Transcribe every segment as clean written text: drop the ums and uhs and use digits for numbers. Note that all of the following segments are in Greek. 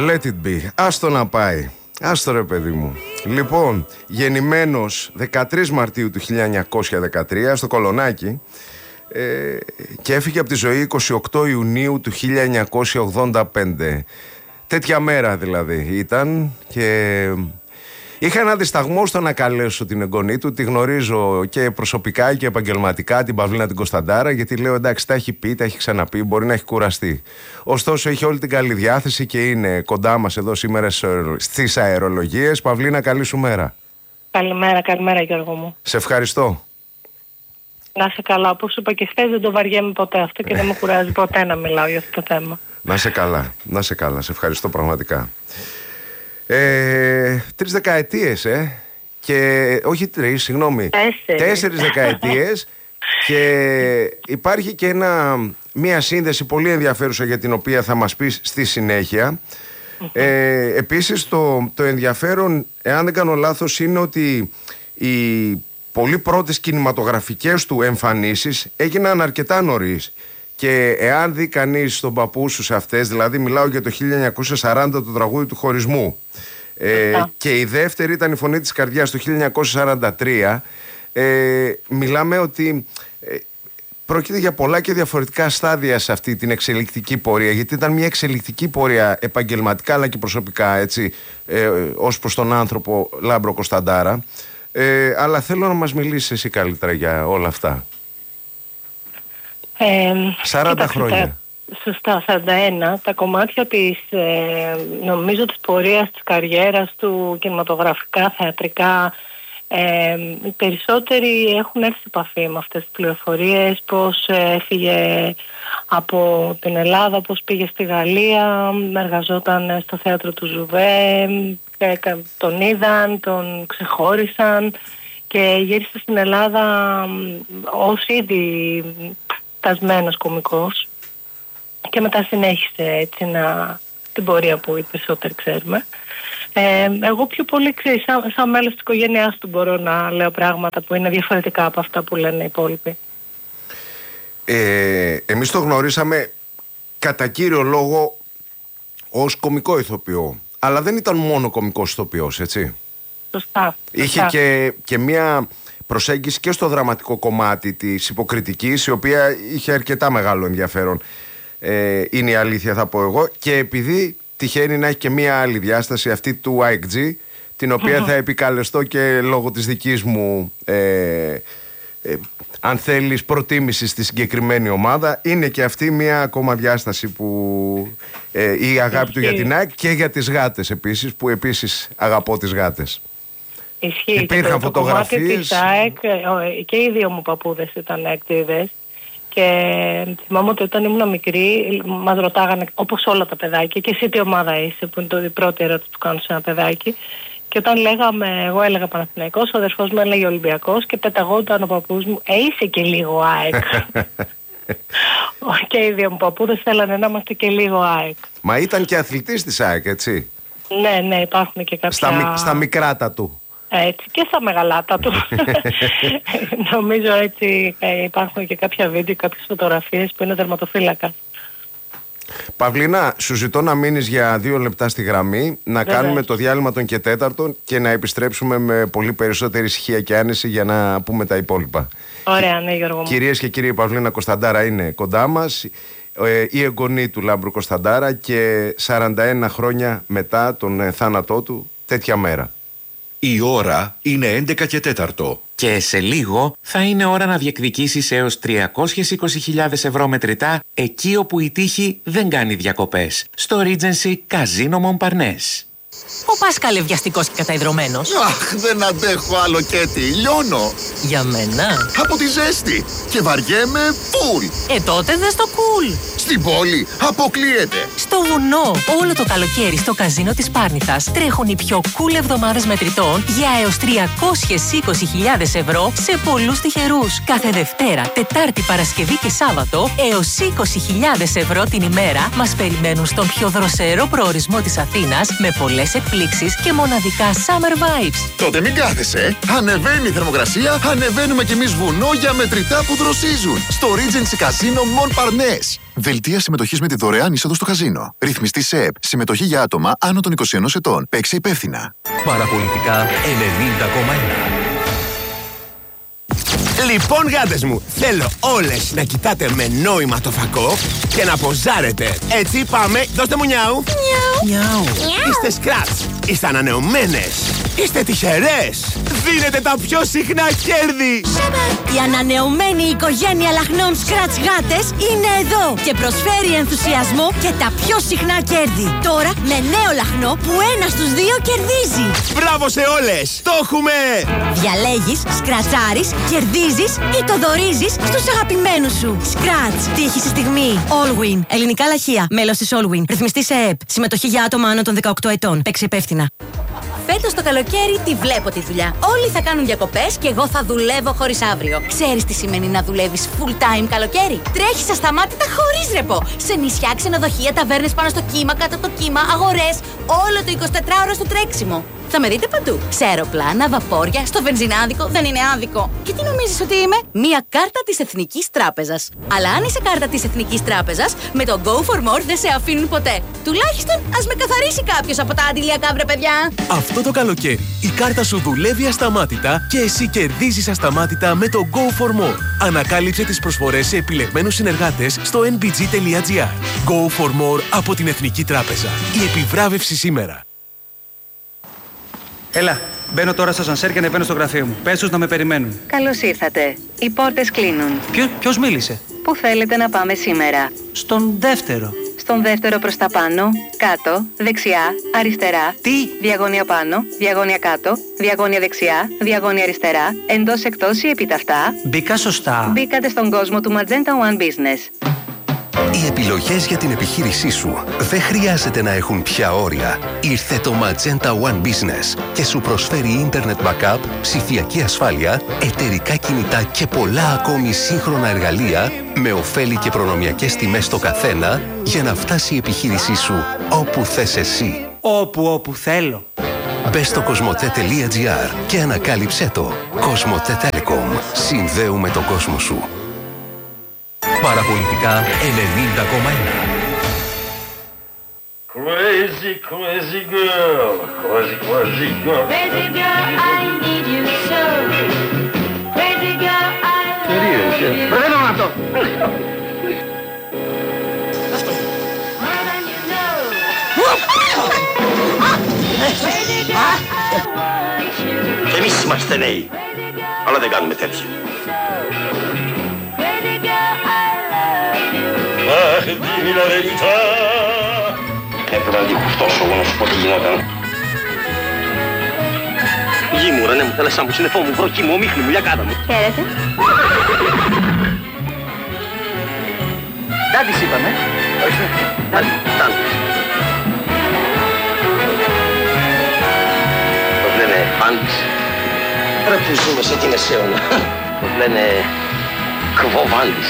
Let it be. Άστο να πάει. Άστο ρε παιδί μου. Λοιπόν, γεννημένος 13 Μαρτίου του 1913 στο Κολονάκι και έφυγε από τη ζωή 28 Ιουνίου του 1985. Τέτοια μέρα δηλαδή ήταν και είχα ένα δισταγμό στο να καλέσω την εγγονή του. Τη γνωρίζω και προσωπικά και επαγγελματικά, την Παυλίνα την Κωνσταντάρα, γιατί λέω εντάξει, τα έχει πει, τα έχει ξαναπεί, μπορεί να έχει κουραστεί. Ωστόσο, έχει όλη την καλή διάθεση και είναι κοντά μας εδώ σήμερα στις αερολογίες. Παυλίνα, καλή σου μέρα. Καλημέρα Γιώργο μου. Σε ευχαριστώ. Να είσαι καλά. Όπως είπα και χθες, δεν το βαριέμαι ποτέ αυτό και δεν με κουράζει ποτέ να μιλάω για αυτό το θέμα. Να είσαι καλά. Σε ευχαριστώ πραγματικά. 3 δεκαετίες, και όχι 3, συγγνώμη. 4 δεκαετίες και υπάρχει και μία σύνδεση πολύ ενδιαφέρουσα για την οποία θα μας πεις στη συνέχεια. Επίσης το ενδιαφέρον, εάν δεν κάνω λάθος, είναι ότι οι πολύ πρώτες κινηματογραφικές του εμφανίσεις έγιναν αρκετά νωρίς. Και εάν δει κανείς τον παππού σου σε αυτές, δηλαδή μιλάω για το 1940, το τραγούδι του χωρισμού, και η δεύτερη ήταν η Φωνή της Καρδιάς το 1943, μιλάμε ότι πρόκειται για πολλά και διαφορετικά στάδια σε αυτή την εξελικτική πορεία, γιατί ήταν μια εξελικτική πορεία επαγγελματικά αλλά και προσωπικά, έτσι, ως προς τον άνθρωπο Λάμπρο Κωνσταντάρα, αλλά θέλω να μας μιλήσεις εσύ καλύτερα για όλα αυτά. 40 χρόνια. Σωστά, 41. Τα κομμάτια της, νομίζω, της πορείας, της καριέρας του, κινηματογραφικά, θεατρικά, οι περισσότεροι έχουν έρθει σε επαφή με αυτές τις πληροφορίες, πώς έφυγε από την Ελλάδα, πώς πήγε στη Γαλλία, εργαζόταν στο θέατρο του Ζουβέ, τον είδαν, τον ξεχώρισαν και γύρισε στην Ελλάδα ως ήδη τασμένος κωμικός και μετά συνέχισε έτσι την πορεία που οι περισσότεροι ξέρουμε. Εγώ πιο πολύ, ξέρεις, σαν μέλος της οικογένειάς του μπορώ να λέω πράγματα που είναι διαφορετικά από αυτά που λένε οι υπόλοιποι. Εμείς το γνωρίσαμε κατά κύριο λόγο ως κωμικό ηθοποιό, αλλά δεν ήταν μόνο κωμικός ηθοποιός, έτσι. Σωστά. Είχε και μια προσέγγιση και στο δραματικό κομμάτι της υποκριτικής, η οποία είχε αρκετά μεγάλο ενδιαφέρον, είναι η αλήθεια, θα πω εγώ, και επειδή τυχαίνει να έχει και μία άλλη διάσταση, αυτή του IXG, την οποία θα επικαλεστώ και λόγω της δικής μου, αν θέλεις, προτίμησης στη συγκεκριμένη ομάδα. Είναι και αυτή μία ακόμα διάσταση που η αγάπη του για την ΑΕΚ και για τις γάτες επίσης, που επίσης αγαπώ τις γάτες. Ισχύει. Υπήρχαν φωτογραφίες. Της ΑΕΚ, και οι δύο μου παππούδες ήταν ακτίδες και θυμάμαι ότι όταν ήμουν μικρή μας ρωτάγανε, όπως όλα τα παιδάκια, και εσύ τι ομάδα είσαι, που είναι η πρώτη ερώτηση που κάνω σε ένα παιδάκι, και όταν εγώ έλεγα Παναθηναϊκός, ο αδερφός μου έλεγε Ολυμπιακός και πεταγόταν ο παππούς μου, είσαι και λίγο ΑΕΚ. Και οι δύο μου παππούδες θέλανε να είμαστε και λίγο ΑΕΚ. Μα ήταν και αθλητής της ΑΕΚ, έτσι. Ναι, υπάρχουν και κάποια... Στα μικράτα του. Έτσι, και στα μεγαλάτα του. Νομίζω έτσι υπάρχουν και κάποια βίντεο, κάποιες φωτογραφίες που είναι τερματοφύλακα. Παυλίνα, σου ζητώ να μείνεις για 2 λεπτά στη γραμμή, να κάνουμε το διάλειμμα των και 4 και να επιστρέψουμε με πολύ περισσότερη ησυχία και άνεση για να πούμε τα υπόλοιπα. Ωραία, ναι, Γιώργο μου. Κυρίες και κύριοι, η Παυλίνα Κωνσταντάρα είναι κοντά μας, η εγγονή του Λάμπρου Κωνσταντάρα, και 41 χρόνια μετά τον θάνατό του, τέτοια μέρα. Η ώρα είναι 11 και 4. Και σε λίγο θα είναι ώρα να διεκδικήσεις έως 320.000 ευρώ μετρητά εκεί όπου η τύχη δεν κάνει διακοπές. Στο Regency Casino Montparnasse. Ο Πάσκαλε βιαστικός και καταϊδρωμένος. Αχ, δεν αντέχω άλλο, Κέτι. Λιώνω. Για μένα. Από τη ζέστη. Και βαριέμαι φουλ. Τότε δες το cool. Στην πόλη αποκλείεται. Στο βουνό. Όλο το καλοκαίρι στο καζίνο της Πάρνηθας τρέχουν οι πιο cool εβδομάδες μετρητών για έως 320.000 ευρώ σε πολλούς τυχερούς. Κάθε Δευτέρα, Τετάρτη, Παρασκευή και Σάββατο έως 20.000 ευρώ την ημέρα μας περιμένουν στον πιο δροσερό προορισμό της Αθήνας με πολλές εκπλήξεις και μοναδικά summer vibes. Τότε μην κάθεσαι. Ανεβαίνει η θερμοκρασία, ανεβαίνουμε κι εμείς βουνό για μετρητά που δροσίζουν. Στο Regency Casino Montparnasse. Δελτία συμμετοχής με τη δωρεάν είσοδο στο καζίνο. Ρυθμιστή ΣΕΕΠ. Συμμετοχή για άτομα άνω των 21 ετών. Παίξε υπεύθυνα. Παραπολιτικά 90,1. Λοιπόν, γάτες μου, θέλω όλες να κοιτάτε με νόημα το φακό και να ποζάρετε. Έτσι, πάμε. Δώστε μου νιάου. Νιάου. Είστε σκράτς. Είστε ανανεωμένες. Είστε τυχερές. Δίνετε τα πιο συχνά κέρδη. Η ανανεωμένη οικογένεια λαχνών Scratch γάτες είναι εδώ και προσφέρει ενθουσιασμό και τα πιο συχνά κέρδη. Τώρα με νέο λαχνό που ένα στους δύο κερδίζει. Μπράβο σε όλες. Το έχουμε. Διαλέγεις, σκρατσάρεις, κερδίζεις ή το δωρίζεις στους αγαπημένους σου. Scratch. Τύχη στη στιγμή. Allwin. Ελληνικά λαχεία. Μέλος της Allwin. Ρυθμιστή ΣΕΕΠ. Συμμετοχή για άτομα άνω των 18 ετών. Παίξε υπεύθυνα. Φέτος το καλοκαίρι τη βλέπω τη δουλειά. Όλοι θα κάνουν διακοπές και εγώ θα δουλεύω χωρίς αύριο. Ξέρεις τι σημαίνει να δουλεύεις full time καλοκαίρι? Τρέχεις ασταμάτητα χωρίς ρεπό. Σε νησιά, ξενοδοχεία, ταβέρνες πάνω στο κύμα, κάτω από το κύμα, αγορές. Όλο το 24ωρο στο τρέξιμο. Θα με δείτε παντού. Σε αεροπλάνα, βαπόρια, στο βενζινάδικο. Δεν είναι άδικο. Και τι νομίζεις ότι είμαι? Μία κάρτα της Εθνικής Τράπεζας. Αλλά αν είσαι κάρτα της Εθνικής Τράπεζας, με το Go for More δεν σε αφήνουν ποτέ. Τουλάχιστον ας με καθαρίσει κάποιος από τα αντιλιακά, βρε παιδιά. Αυτό το καλοκαίρι η κάρτα σου δουλεύει ασταμάτητα και εσύ κερδίζεις ασταμάτητα με το Go for More. Ανακάλυψε τις προσφορές σε επιλεγμένους συνεργάτες στο nbg.gr. Go for More από την Εθνική Τράπεζα. Η επιβράβευση σήμερα. Έλα, μπαίνω τώρα στο ασανσέρ και ανεβαίνω στο γραφείο μου. Πες τους να με περιμένουν. Καλώς ήρθατε. Οι πόρτες κλείνουν. Ποιος μίλησε? Πού θέλετε να πάμε σήμερα? Στον δεύτερο. Στον δεύτερο προς τα πάνω, κάτω, δεξιά, αριστερά. Τι? Διαγώνια πάνω, διαγώνια κάτω, διαγώνια δεξιά, διαγώνια αριστερά, εντός εκτός ή επιταυτά. Μπήκα σωστά. Μπήκατε στον κόσμο του Magenta One Business. Οι επιλογές για την επιχείρησή σου δεν χρειάζεται να έχουν πια όρια. Ήρθε το Magenta One Business και σου προσφέρει Internet Backup, ψηφιακή ασφάλεια, εταιρικά κινητά και πολλά ακόμη σύγχρονα εργαλεία με ωφέλη και προνομιακές τιμές στο καθένα για να φτάσει η επιχείρησή σου όπου θες εσύ. Όπου θέλω. Μπες στο cosmote.gr και ανακάλυψέ το. Cosmote Telecom. Συνδέουμε τον κόσμο σου. Παραπολιτικά 90,1. Crazy, crazy girl, crazy, crazy girl. Crazy girl, I need you so. Crazy girl, I love you. Προδένω αυτό. Και εμείς είμαστε νέοι, αλλά δεν κάνουμε τέτοιο. Αχ, dimmi la verità. Έπρεπε να διχουστώσω εγώ να σου πω τι γινόταν. Γη μου, Ρενέ μου, θέλεσά μου, συννεφό μου, βροχή μου, ομίχλη μου, λιακάτα μου. Χαίρετε. Τάντης είπαμε. Όχι, τάντης. Πώς λένε πάντης. Ρε που ζούμε σε τι μεσαίωνα. Πώς λένε κβοβάντης.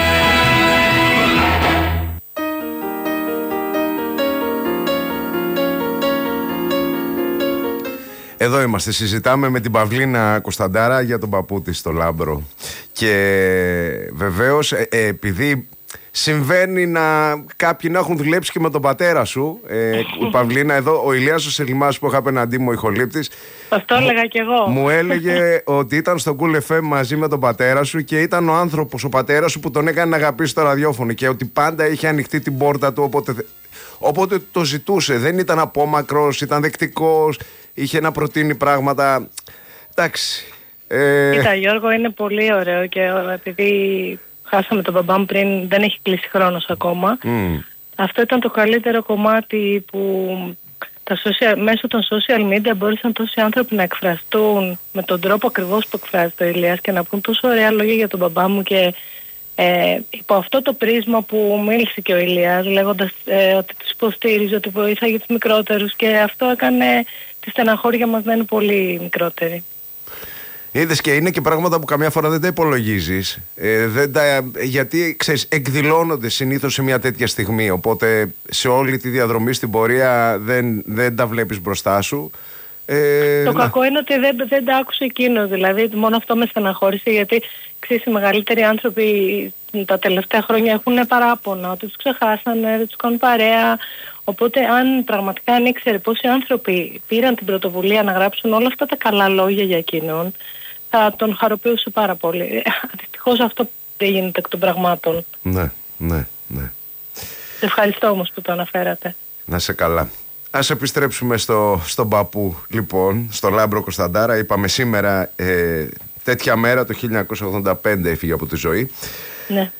Εδώ είμαστε, συζητάμε με την Παυλίνα Κωνσταντάρα για τον παππού της στο Λάμπρο. Και βεβαίως επειδή συμβαίνει κάποιοι να έχουν δουλέψει και με τον πατέρα σου, η Παυλίνα εδώ, ο Ηλίας ο Σελιμάς που είχα απέναντί μου, ο ηχολήπτης, αυτό έλεγα κι εγώ. Μου έλεγε ότι ήταν στο Cool FM μαζί με τον πατέρα σου και ήταν ο άνθρωπος, ο πατέρας σου που τον έκανε να αγαπήσει το ραδιόφωνο και ότι πάντα είχε ανοιχτή την πόρτα του όποτε το ζητούσε. Δεν ήταν απόμακρος, ήταν δεκτικός, είχε να προτείνει πράγματα. Εντάξει. Κοίτα, Γιώργο, είναι πολύ ωραίο και επειδή χάσαμε τον μπαμπά μου πριν, δεν έχει κλείσει χρόνος ακόμα. Αυτό ήταν το καλύτερο κομμάτι που μέσω των social media μπόρεσαν τόσοι άνθρωποι να εκφραστούν με τον τρόπο ακριβώς που εκφράζεται ο Ηλίας και να πούν τόσο ωραία λόγια για τον μπαμπά μου και υπό αυτό το πρίσμα που μίλησε και ο Ηλίας λέγοντας ότι τους υποστήριζε, ότι βοήθαγε τους μικρότερους και αυτό έκανε τη στεναχώρια μας να είναι πολύ μικρότερη. Είδες, και είναι και πράγματα που καμιά φορά δεν τα υπολογίζεις, γιατί ξέρεις, εκδηλώνονται συνήθως σε μια τέτοια στιγμή, οπότε σε όλη τη διαδρομή στην πορεία δεν τα βλέπεις μπροστά σου. Το κακό είναι ότι δεν τα άκουσε εκείνος, δηλαδή μόνο αυτό με στεναχώρησε, γιατί ξέρεις, οι μεγαλύτεροι άνθρωποι τα τελευταία χρόνια έχουν παράπονα ότι τους ξεχάσανε, δεν τους κάνουν παρέα. Οπότε αν πραγματικά αν ήξερε πόσοι άνθρωποι πήραν την πρωτοβουλία να γράψουν όλα αυτά τα καλά λόγια για εκείνον, θα τον χαροποιούσε πάρα πολύ. Δυστυχώς αυτό δεν γίνεται εκ των πραγμάτων. Ναι. Σε ευχαριστώ όμως που το αναφέρατε. Να σε καλά. Ας επιστρέψουμε στον παππού, λοιπόν, στον Λάμπρο Κωνσταντάρα. Είπαμε σήμερα, τέτοια μέρα το 1985 έφυγε από τη ζωή. Ναι.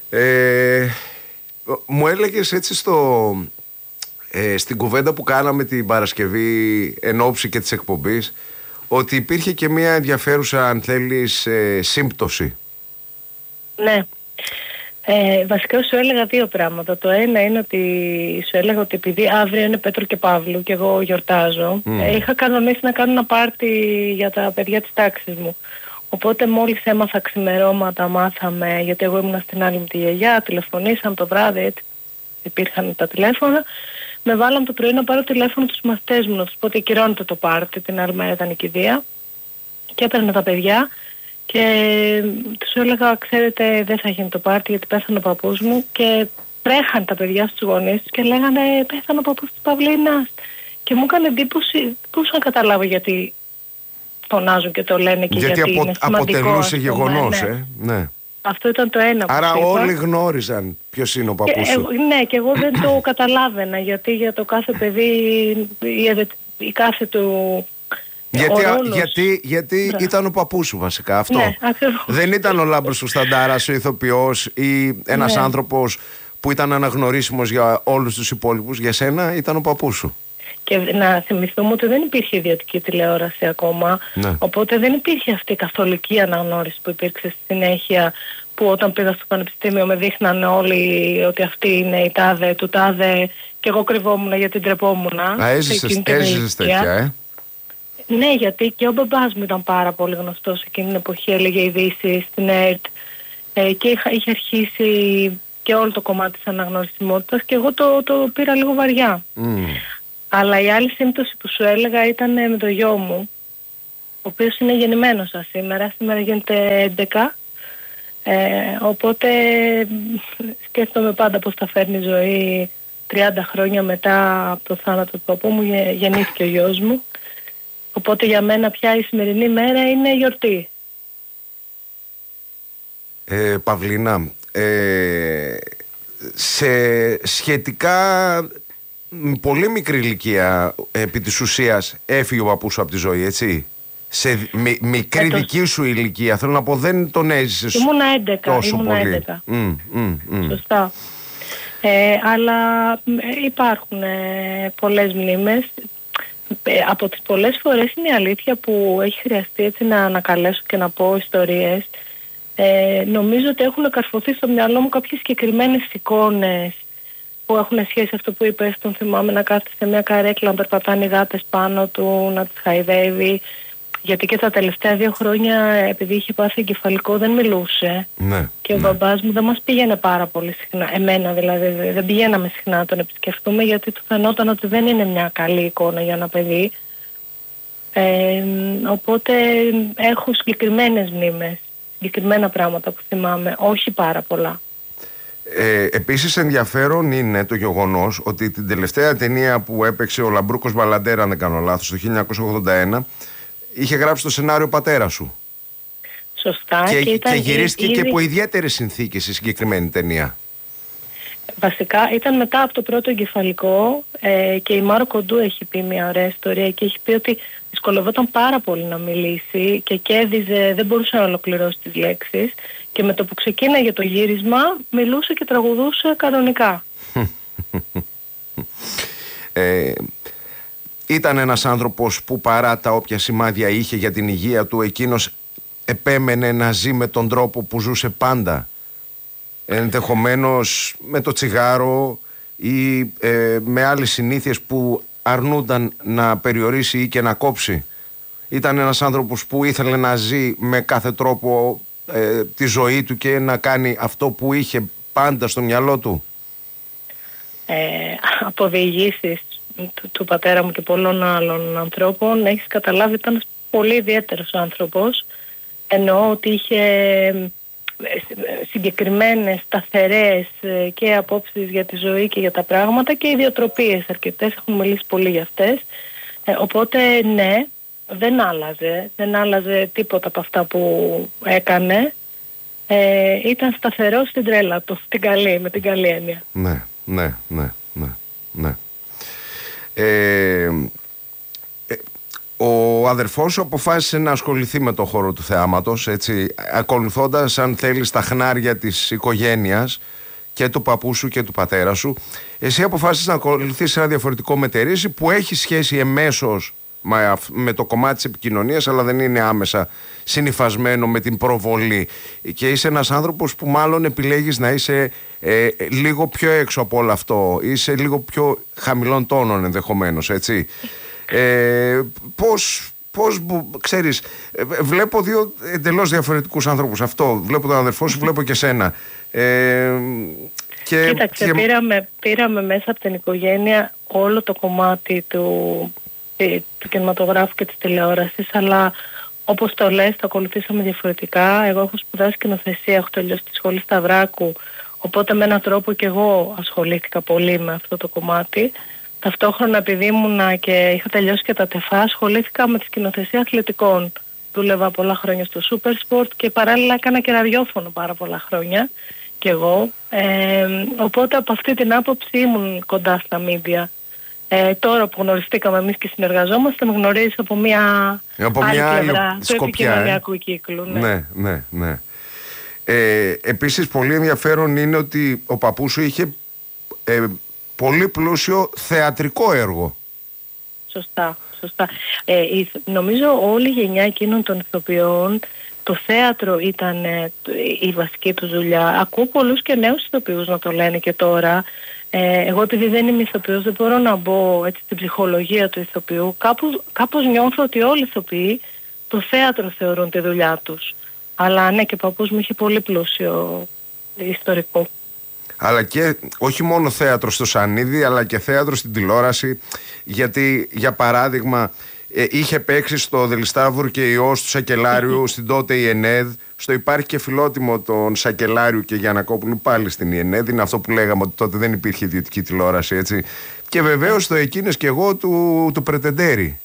Μου έλεγες έτσι στην κουβέντα που κάναμε την Παρασκευή εν ώψη και της εκπομπής, ότι υπήρχε και μια ενδιαφέρουσα, αν θέλεις, σύμπτωση. Ναι. Βασικά σου έλεγα δύο πράγματα. Το ένα είναι ότι σου έλεγα ότι επειδή αύριο είναι Πέτρο και Παύλου και εγώ γιορτάζω, είχα κανονίσει να κάνω ένα πάρτι για τα παιδιά της τάξης μου. Οπότε μόλις έμαθα ξημερώματα, μάθαμε, γιατί εγώ ήμουν στην άλλη μου τη γιαγιά, τηλεφωνήσαμε το βράδυ, έτσι υπήρχαν τα τηλέφωνα. Με βάλαν το πρωί να πάρω τηλέφωνο τους μαθητές μου, να τους πω ότι ακυρώνεται το πάρτι, την άλλη μέρα ήταν η κηδεία. Και έπαιρνα τα παιδιά και τους έλεγα, ξέρετε, δεν θα γίνει το πάρτι γιατί πέθανε ο παππούς μου. Και τρέχαν τα παιδιά στους γονείς τους και λέγανε, πέθανε ο παππούς της Παυλίνας. Και μου έκανε εντύπωση, δεν μπορούσα να καταλάβω γιατί φωνάζουν και το λένε και γιατί είναι σημαντικό. Αποτελούσε γεγονός, ναι. Αυτό ήταν το ένα που άρα όλοι γνώριζαν ποιος είναι ο παππούς σου. Ναι, και εγώ δεν το καταλάβαινα, γιατί για το κάθε παιδί η κάθε του... Γιατί ήταν ο παππούς σου βασικά αυτό. Ναι, δεν ήταν ο Λάμπρος Κωνσταντάρας, ο ηθοποιός ή ένας άνθρωπος που ήταν αναγνωρίσιμος για όλους τους υπόλοιπους. Για σένα ήταν ο παππούς σου. Και να θυμηθούμε ότι δεν υπήρχε ιδιωτική τηλεόραση ακόμα, οπότε δεν υπήρχε αυτή η καθολική αναγνώριση που υπήρξε στη συνέχεια, που όταν πήγα στο πανεπιστήμιο με δείχνανε όλοι ότι αυτή είναι η τάδε, του τάδε, και εγώ κρυβόμουν γιατί ντρεπόμουν. Έζησες τέτοια, Ναι, γιατί και ο μπαμπάς μου ήταν πάρα πολύ γνωστός εκείνη την εποχή, έλεγε ειδήσεις στην ΕΡΤ και είχε αρχίσει και όλο το κομμάτι της αναγνωρισιμότητας και εγώ το πήρα λίγο βαριά. Αλλά η άλλη σύμπτωση που σου έλεγα ήταν με το γιο μου, ο οποίος είναι γεννημένος σήμερα γίνεται 11, οπότε σκέφτομαι πάντα πώς θα φέρνει η ζωή 30 χρόνια μετά από το θάνατο του παππού μου, γεννήθηκε ο γιος μου. Οπότε για μένα πια η σημερινή μέρα είναι γιορτή. Παυλίνα, σε σχετικά πολύ μικρή ηλικία επί της ουσίας έφυγε ο παππούς σου από τη ζωή, έτσι. Σε μικρή δική σου ηλικία, θέλω να πω, δεν τον έζησες τόσο πολύ. 11. Σωστά. Αλλά υπάρχουν πολλές μνήμες. Από τις πολλές φορές είναι η αλήθεια που έχει χρειαστεί έτσι να ανακαλέσω και να πω ιστορίες. Νομίζω ότι έχουν καρφωθεί στο μυαλό μου κάποιες συγκεκριμένες εικόνες που έχουν σχέση αυτό που είπες, τον θυμάμαι να κάθεται σε μια καρέκλα, να περπατάνε οι γάτες πάνω του, να τις χαϊδεύει. Γιατί και τα τελευταία 2 χρόνια, επειδή είχε πάθει εγκεφαλικό, δεν μιλούσε. Ναι, και ο μπαμπάς μου δεν μας πήγαινε πάρα πολύ συχνά. Εμένα δηλαδή, δεν πηγαίναμε συχνά να τον επισκεφτούμε, γιατί του φαινόταν ότι δεν είναι μια καλή εικόνα για ένα παιδί. Οπότε έχω συγκεκριμένες μνήμες, συγκεκριμένα πράγματα που θυμάμαι, όχι πάρα πολλά. Επίσης ενδιαφέρον είναι το γεγονός ότι την τελευταία ταινία που έπαιξε ο Λαμπρούκος Μπαλαντέρα, αν δεν κάνω λάθος, το 1981, είχε γράψει το σενάριο πατέρα σου. Σωστά. Και γυρίστηκε και υπό ιδιαίτερες συνθήκες η συγκεκριμένη ταινία. Βασικά ήταν μετά από το πρώτο εγκεφαλικό και η Μάρο Κοντού έχει πει μια ωραία ιστορία και έχει πει ότι δυσκολευόταν πάρα πολύ να μιλήσει και κέρδιζε, δεν μπορούσε να ολοκληρώσει τις λέξεις, και με το που ξεκίναγε το γύρισμα μιλούσε και τραγουδούσε κανονικά. Ήταν ένας άνθρωπος που παρά τα όποια σημάδια είχε για την υγεία του, εκείνος επέμενε να ζει με τον τρόπο που ζούσε πάντα. Ενδεχομένως με το τσιγάρο ή με άλλες συνήθειες που αρνούνταν να περιορίσει ή και να κόψει. Ήταν ένας άνθρωπος που ήθελε να ζει με κάθε τρόπο τη ζωή του και να κάνει αυτό που είχε πάντα στο μυαλό του. Από διηγήσεις του πατέρα μου και πολλών άλλων ανθρώπων έχεις καταλάβει, ήταν πολύ ιδιαίτερος άνθρωπος. Εννοώ ότι είχε συγκεκριμένες, σταθερές και απόψεις για τη ζωή και για τα πράγματα, και ιδιοτροπίες αρκετές, έχουν μιλήσει πολύ για αυτές. Οπότε ναι, δεν άλλαζε τίποτα από αυτά που έκανε. Ήταν σταθερός στην τρέλα του, με την καλή έννοια. Ναι. Ο αδερφός σου αποφάσισε να ασχοληθεί με το χώρο του θεάματος, έτσι, ακολουθώντας, αν θέλεις, τα χνάρια της οικογένειας και του παππού σου και του πατέρα σου. Εσύ αποφάσισες να ακολουθείς ένα διαφορετικό μετερίζει που έχει σχέση εμέσως με το κομμάτι της επικοινωνίας, αλλά δεν είναι άμεσα συνυφασμένο με την προβολή, και είσαι ένας άνθρωπος που μάλλον επιλέγεις να είσαι λίγο πιο έξω από όλο αυτό, είσαι λίγο πιο χαμηλών τόνων ενδεχομένως, έτσι. Πώς ξέρεις, βλέπω δύο εντελώς διαφορετικούς ανθρώπους. Αυτό, βλέπω τον αδερφό σου, βλέπω και σένα. Κοίταξε, πήραμε μέσα από την οικογένεια όλο το κομμάτι του κινηματογράφου και της τηλεόρασης, αλλά όπως το λες, το ακολουθήσαμε διαφορετικά. Εγώ έχω σπουδάσει σκηνοθεσία, έχω τελειώσει τη σχολή Σταυράκου, οπότε με έναν τρόπο και εγώ ασχολήθηκα πολύ με αυτό το κομμάτι. Ταυτόχρονα, επειδή ήμουνα και είχα τελειώσει και τα ΤΕΦΑ, ασχολήθηκα με τη σκηνοθεσία αθλητικών. Δούλευα πολλά χρόνια στο Super Sport και παράλληλα έκανα και ραδιόφωνο πάρα πολλά χρόνια κι εγώ. Οπότε από αυτή την άποψη ήμουν κοντά στα μίντια. Τώρα που γνωριστήκαμε εμείς και συνεργαζόμαστε, με γνωρίζεις από μια άλλη πλευρά του επικοινωνιακού κύκλου. Ναι. Επίσης πολύ ενδιαφέρον είναι ότι ο παππούς σου είχε πολύ πλούσιο θεατρικό έργο. Σωστά. Νομίζω όλη η γενιά εκείνων των ηθοποιών, το θέατρο ήταν η βασική του δουλειά. Ακούω πολλούς και νέους ηθοποιούς να το λένε και τώρα. Εγώ, επειδή δεν είμαι ηθοποιός, δεν μπορώ να μπω έτσι στην ψυχολογία του ηθοποιού. Κάπως νιώθω ότι όλοι οι ηθοποιοί το θέατρο θεωρούν τη δουλειά τους. Αλλά ναι, και ο παππούς μου είχε πολύ πλούσιο ιστορικό. Αλλά και όχι μόνο θέατρο στο σανίδι, αλλά και θέατρο στην τηλεόραση. Γιατί, για παράδειγμα, είχε παίξει στο Δελιστάβουρ και Υιός του Σακελάριου στην τότε η ΕΝΕΔ. Στο υπάρχει και φιλότιμο των Σακελάριου και Γιαννακόπουλου πάλι στην ΕΝΕΔ. Είναι αυτό που λέγαμε, ότι τότε δεν υπήρχε ιδιωτική τηλεόραση, έτσι. Και βεβαίως το Εκείνες και εγώ του Πρετεντέρη.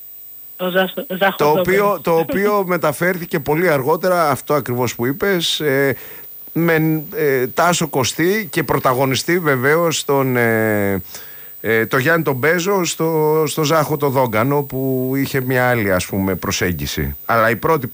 Το οποίο μεταφέρθηκε πολύ αργότερα, αυτό ακριβώς που είπες, με Τάσο Κωστή και πρωταγωνιστή βεβαίως το Γιάννη τον Μπέζο στο Ζάχο το Δόγκανο, που είχε μια άλλη, ας πούμε, προσέγγιση. Αλλά η πρώτη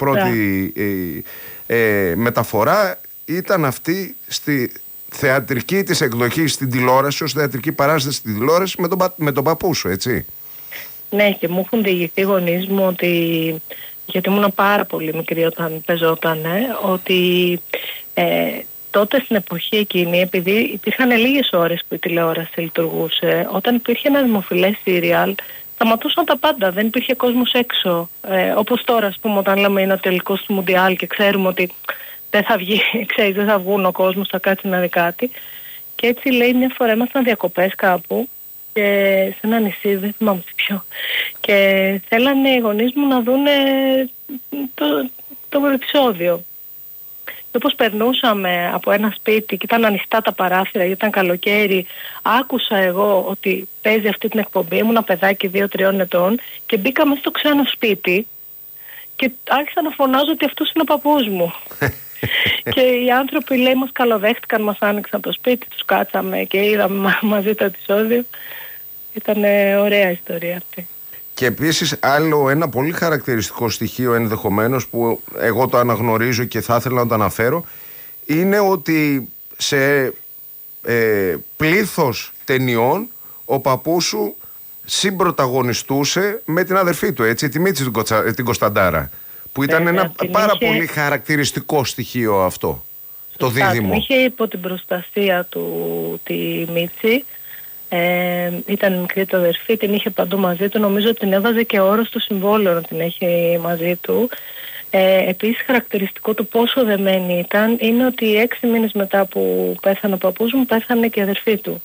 μεταφορά ήταν αυτή στη θεατρική της εκδοχή στην τηλεόραση, ως θεατρική παράσταση στην τηλεόραση με τον παππού σου, έτσι. Ναι, και μου έχουν διηγηθεί οι γονείς μου ότι, γιατί ήμουν πάρα πολύ μικρή όταν παίζονταν, ότι τότε στην εποχή εκείνη, επειδή υπήρχαν λίγες ώρες που η τηλεόραση λειτουργούσε, όταν υπήρχε ένα δημοφιλές σύριαλ, σταματούσαν τα πάντα, δεν υπήρχε κόσμος έξω. Όπως τώρα, ας πούμε, όταν λέμε είναι ο τελικός του Μουντιάλ και ξέρουμε ότι δεν θα βγει, δεν θα βγουν ο κόσμος, θα κάτσει να δει κάτι. Και έτσι, λέει, μια φορά ήμασταν διακοπές κάπου, και σε ένα νησί, δεν θυμάμαι ποιο, και θέλανε οι γονείς μου να δούνε το επεισόδιο. Και όπως περνούσαμε από ένα σπίτι και ήταν ανοιχτά τα παράθυρα, γιατί ήταν καλοκαίρι, άκουσα εγώ ότι παίζει αυτή την εκπομπή. Ήμουν παιδάκι 2-3 ετών και μπήκαμε στο ξένο σπίτι και άρχισα να φωνάζω ότι αυτός είναι ο παππούς μου. Και οι άνθρωποι, λέει, μας καλοδέχτηκαν, μας άνοιξαν το σπίτι, τους κάτσαμε και είδαμε μαζί το επεισόδιο. Ήταν ωραία ιστορία αυτή. Και επίσης άλλο ένα πολύ χαρακτηριστικό στοιχείο ενδεχομένως, που εγώ το αναγνωρίζω και θα ήθελα να το αναφέρω, είναι ότι σε πλήθος ταινιών ο παππούς σου συμπρωταγωνιστούσε με την αδερφή του, έτσι, τη Μίτση την Κωνσταντάρα, που ήταν ένα πάρα πολύ χαρακτηριστικό στοιχείο αυτό, το δίδυμο. Είχε υπό την προστασία του τη Μίτση. Ήταν μικρή του αδερφή, την είχε παντού μαζί του. Νομίζω ότι την έβαζε και όρο στο συμβόλαιο να την έχει μαζί του. Επίσης, χαρακτηριστικό του πόσο δεμένη ήταν είναι ότι 6 μήνες μετά που πέθανε ο παππούς μου, πέθανε και η αδερφή του.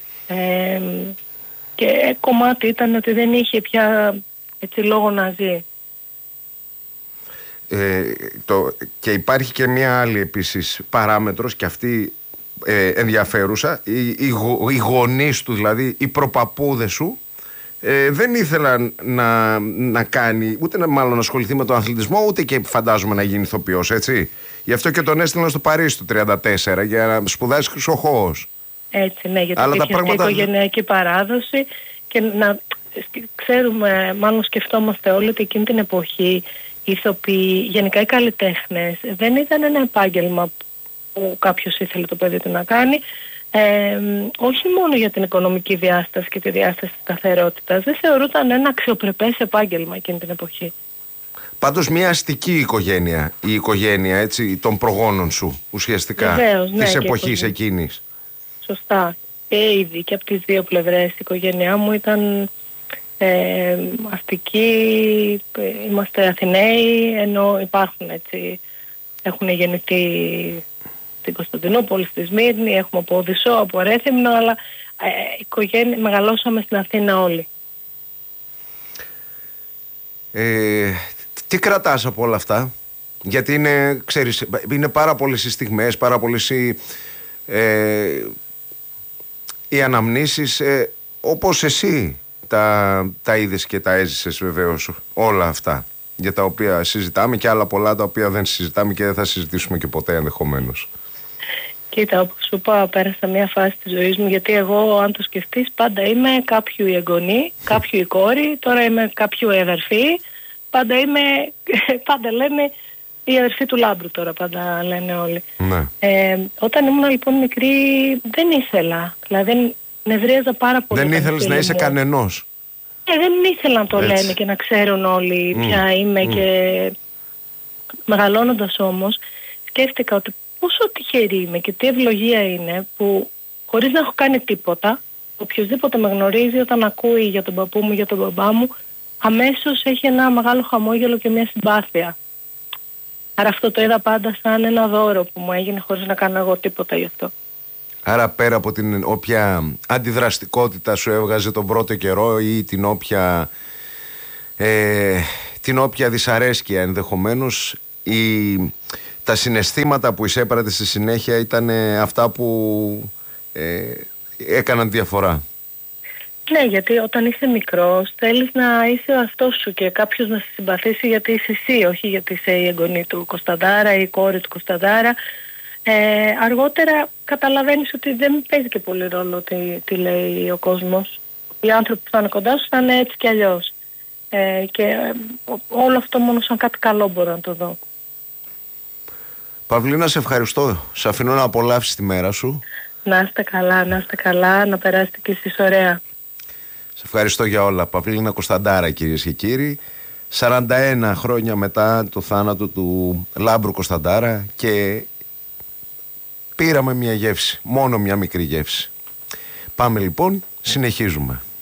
Και κομμάτι ήταν ότι δεν είχε πια, έτσι, λόγο να ζει. και υπάρχει και μια άλλη επίσης παράμετρος, και αυτή ενδιαφέρουσα. Οι γονείς του, δηλαδή οι προπαππούδες σου, δεν ήθελαν να κάνει, ούτε μάλλον να ασχοληθεί με τον αθλητισμό, ούτε και φαντάζομαι να γίνει ηθοποιός, έτσι. Γι' αυτό και τον έστειλαν στο Παρίσι το 1934 για να σπουδάσει χρυσοχώος. Έτσι, ναι, γιατί υπήρχε πράγματα... αυτή η οικογενειακή παράδοση και να ξέρουμε, μάλλον σκεφτόμαστε όλοι ότι εκείνη την εποχή οι ηθοποιοί, γενικά οι καλλιτέχνες, δεν ήταν ένα επάγγελμα που κάποιος ήθελε το παιδί του να κάνει, όχι μόνο για την οικονομική διάσταση και τη διάσταση της σταθερότητας, δεν θεωρούταν ένα αξιοπρεπές επάγγελμα εκείνη την εποχή. Πάντως μια αστική οικογένεια, η οικογένεια, έτσι, των προγόνων σου ουσιαστικά, βεβαίως, ναι, της εποχής εκείνης. Σωστά. Και ήδη και από τις δύο πλευρές η οικογένειά μου ήταν αστική, είμαστε Αθηναίοι, ενώ υπάρχουν, έτσι, έχουν γεννηθεί στην Κωνσταντινούπολη, στη Σμύρνη, έχουμε από Οδυσσό, από Ρέθυμνο, αλλά μεγαλώσαμε στην Αθήνα όλοι. Τι κρατάς από όλα αυτά? Γιατί είναι, ξέρεις, είναι πάρα πολλές οι στιγμές, πάρα πολλές οι αναμνήσεις, όπως εσύ τα είδες και τα έζησες βεβαίως όλα αυτά, για τα οποία συζητάμε, και άλλα πολλά τα οποία δεν συζητάμε και δεν θα συζητήσουμε και ποτέ ενδεχομένως. Κοίτα, όπως σου είπα, πέρασα μια φάση της ζωής μου, γιατί εγώ, αν το σκεφτείς, πάντα είμαι κάποιου η εγγονή, κάποιου η κόρη, τώρα είμαι κάποιου η αδερφή, πάντα λέμε η αδερφή του Λάμπρου, τώρα πάντα λένε όλοι. Ναι. Όταν ήμουν λοιπόν μικρή δεν ήθελα, δηλαδή νευρίαζα πάρα πολύ. Δεν ήθελες να είσαι κανενός? Δεν ήθελα να το λένε και να ξέρουν όλοι ποια είμαι και μεγαλώνοντας όμως σκέφτηκα ότι πόσο τυχερή είμαι και τι ευλογία είναι που χωρίς να έχω κάνει τίποτα, οποιοδήποτε με γνωρίζει όταν ακούει για τον παππού μου, για τον μπαμπά μου, αμέσως έχει ένα μεγάλο χαμόγελο και μια συμπάθεια. Άρα αυτό το είδα πάντα σαν ένα δώρο που μου έγινε χωρίς να κάνω εγώ τίποτα γι' αυτό. Άρα πέρα από την όποια αντιδραστικότητα σου έβγαζε τον πρώτο καιρό ή την όποια δυσαρέσκεια ενδεχομένως, τα συναισθήματα που εισέπρατε στη συνέχεια ήταν αυτά που έκαναν διαφορά. Ναι, γιατί όταν είσαι μικρός θέλεις να είσαι ο αυτός σου και κάποιος να σε συμπαθήσει γιατί είσαι εσύ, όχι γιατί είσαι η εγγονή του Κωνσταντάρα ή η κόρη του Κωνσταντάρα. Αργότερα καταλαβαίνεις ότι δεν παίζει και πολύ ρόλο τι λέει ο κόσμος. Οι άνθρωποι που θα είναι κοντά σου θα είναι έτσι κι αλλιώς. Και όλο αυτό μόνο σαν κάτι καλό μπορώ να το δω. Παυλίνα, σε ευχαριστώ. Σε αφήνω να απολαύσεις τη μέρα σου. Να είστε καλά, να περάσετε και εσείς ωραία. Σε ευχαριστώ για όλα. Παυλίνα Κωνσταντάρα, κυρίες και κύριοι. 41 χρόνια μετά το θάνατο του Λάμπρου Κωνσταντάρα, και πήραμε μια γεύση, μόνο μια μικρή γεύση. Πάμε λοιπόν, συνεχίζουμε.